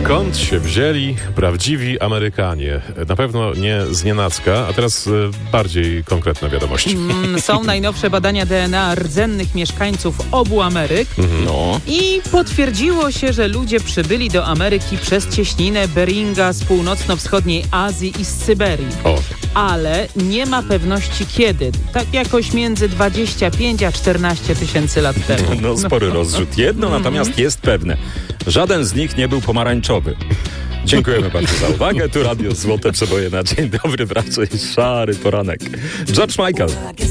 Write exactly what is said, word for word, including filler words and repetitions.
Skąd się wzięli prawdziwi Amerykanie? Na pewno nie z nienacka, a teraz y, bardziej konkretna wiadomość. Mm, są najnowsze badania D N A rdzennych mieszkańców obu Ameryk Mhm. No. i potwierdziło się, że ludzie przybyli do Ameryki przez cieśninę Beringa z północno-wschodniej Azji i z Syberii. O, Ale nie ma pewności kiedy. Tak jakoś między dwadzieścia pięć a czternaście tysięcy lat temu. No spory rozrzut. Jedno natomiast jest pewne. Żaden z nich nie był pomarańczowy. Dziękujemy bardzo za uwagę. Tu Radio Złote Przeboje na dzień dobry. Wraca szary poranek. George Michael.